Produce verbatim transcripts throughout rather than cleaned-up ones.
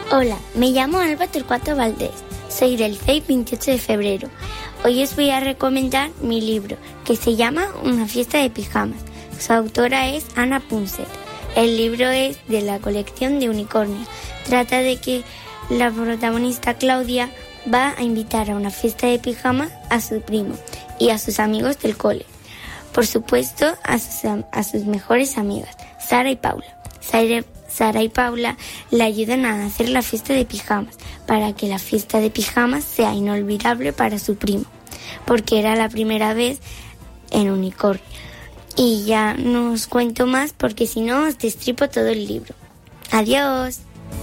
Hola, me llamo Alba Torcuato Valdés, soy del C E I veintiocho de febrero. Hoy os voy a recomendar mi libro, que se llama Una fiesta de pijamas. Su autora es Ana Punset. El libro es de la colección de Unicornio. Trata de que la protagonista Claudia va a invitar a una fiesta de pijamas a su primo y a sus amigos del cole. Por supuesto, a sus, a sus mejores amigas, Sara y Paula. Sara, Sara y Paula le ayudan a hacer la fiesta de pijamas para que la fiesta de pijamas sea inolvidable para su primo, porque era la primera vez en Unicornio. Y ya no os cuento más porque si no os destripo todo el libro. Adiós.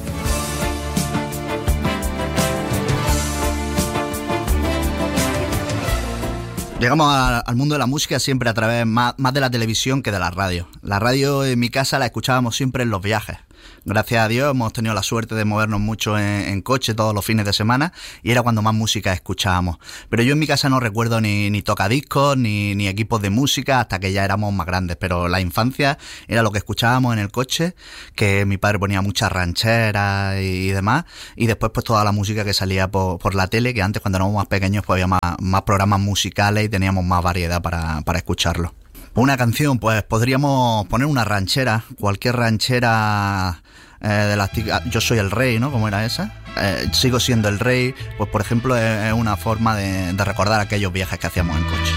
Llegamos a, al mundo de la música siempre a través más, más de la televisión que de la radio. La radio en mi casa la escuchábamos siempre en los viajes. Gracias a Dios hemos tenido la suerte de movernos mucho en, en coche todos los fines de semana y era cuando más música escuchábamos. Pero yo en mi casa no recuerdo ni, ni tocadiscos ni, ni equipos de música hasta que ya éramos más grandes. Pero la infancia era lo que escuchábamos en el coche, que mi padre ponía muchas rancheras y, y demás. Y después pues toda la música que salía por, por la tele, que antes cuando éramos más pequeños pues había más, más programas musicales y teníamos más variedad para, para escucharlo. Una canción, pues podríamos poner una ranchera, cualquier ranchera eh, de las... Yo soy el rey, ¿no? ¿Cómo era esa? Eh, sigo siendo el rey, pues por ejemplo es una forma de, de recordar aquellos viajes que hacíamos en coche.